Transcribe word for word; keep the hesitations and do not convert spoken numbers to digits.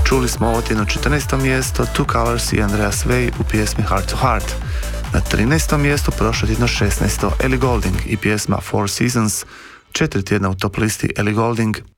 Čuli smo ovo tjedno četrnaesto mjesto Two Colors i Andreas Way u pjesmi Heart to Heart. Na trinaestom mjestu prošlo tjedno šesnaesto Ellie Goulding i pjesma Four Seasons. Četiri tjedna u top listi Ellie Goulding